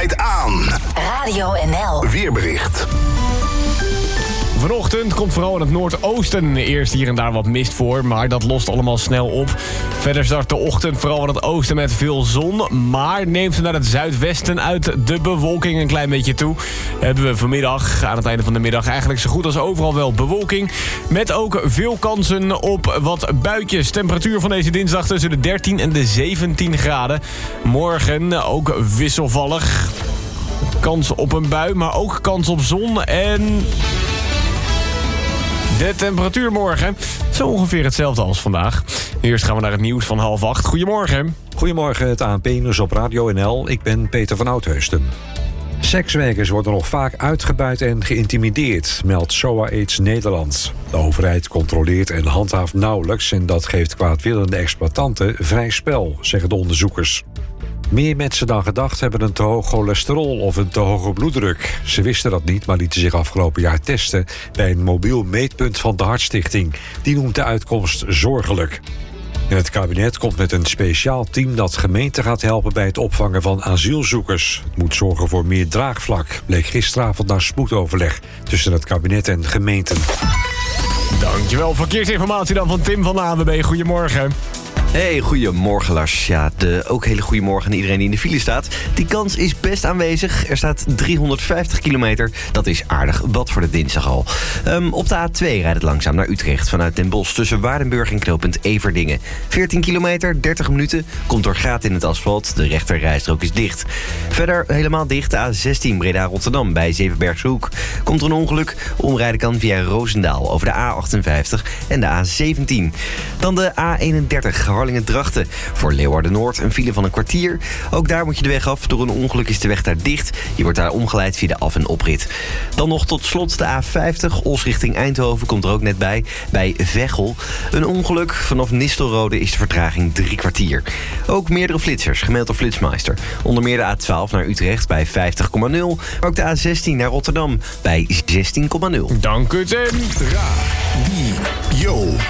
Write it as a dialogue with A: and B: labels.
A: draait aan.
B: Radio NL.
A: Weerbericht.
C: Vanochtend komt vooral in het noordoosten eerst hier en daar wat mist voor, maar dat lost allemaal snel op. Verder start de ochtend vooral in het oosten met veel zon, maar neemt ze naar het zuidwesten uit de bewolking een klein beetje toe. Hebben we vanmiddag, aan het einde van de middag, eigenlijk zo goed als overal wel bewolking. Met ook veel kansen op wat buitjes. Temperatuur van deze dinsdag tussen de 13 en de 17 graden. Morgen ook wisselvallig. Kans op een bui, maar ook kans op zon en... De temperatuur morgen zo ongeveer hetzelfde als vandaag. Eerst gaan we naar het nieuws van 7:30. Goedemorgen.
D: Goedemorgen, het ANP-nieuws op Radio NL. Ik ben Peter van Oudheusden. Sekswerkers worden nog vaak uitgebuit en geïntimideerd, meldt SOA AIDS Nederland. De overheid controleert en handhaaft nauwelijks en dat geeft kwaadwillende exploitanten vrij spel, zeggen de onderzoekers. Meer mensen dan gedacht hebben een te hoog cholesterol of een te hoge bloeddruk. Ze wisten dat niet, maar lieten zich afgelopen jaar testen bij een mobiel meetpunt van de Hartstichting. Die noemt de uitkomst zorgelijk. En het kabinet komt met een speciaal team dat gemeenten gaat helpen bij het opvangen van asielzoekers. Het moet zorgen voor meer draagvlak, bleek gisteravond na spoedoverleg tussen het kabinet en gemeenten.
C: Dankjewel. Verkeersinformatie dan van Tim van de ANWB. Goedemorgen.
E: Hey, goedemorgen Lars. Ja, ook hele goede morgen aan iedereen die in de file staat. Die kans is best aanwezig. Er staat 350 kilometer. Dat is aardig wat voor de dinsdag al. Op de A2 rijdt het langzaam naar Utrecht vanuit Den Bosch tussen Waardenburg en knooppunt Everdingen. 14 kilometer, 30 minuten. Komt door gaten in het asfalt. De rechterrijstrook is dicht. Verder helemaal dicht de A16 Breda-Rotterdam bij Zevenbergshoek. Komt er een ongeluk. Omrijden kan via Roosendaal over de A58 en de A17. Dan de A31 Harlingen-Drachten. Voor Leeuwarden-Noord een file van een kwartier. Ook daar moet je de weg af. Door een ongeluk is de weg daar dicht. Je wordt daar omgeleid via de af- en oprit. Dan nog tot slot de A50. Os richting Eindhoven komt er ook net bij Veghel. Een ongeluk. Vanaf Nistelrode is de vertraging 3 kwartier. Ook meerdere flitsers, gemeld door Flitsmeister. Onder meer de A12 naar Utrecht bij 50,0. Maar ook de A16 naar Rotterdam bij 16,0.
C: Dank u, Tim.
A: Radio